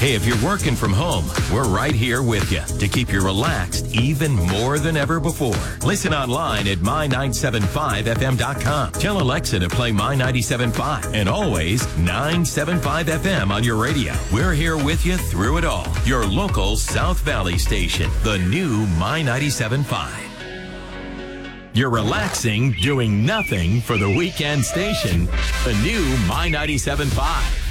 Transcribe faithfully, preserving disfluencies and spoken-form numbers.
Hey, if you're working from home, we're right here with you to keep you relaxed even more than ever before. Listen online at my nine seven five f m dot com. Tell Alexa to play My ninety-seven point five and always nine seven five F M on your radio. We're here with you through it all. Your local South Valley station, the new My ninety-seven point five. You're relaxing, doing nothing for the weekend station, the new My ninety-seven point five.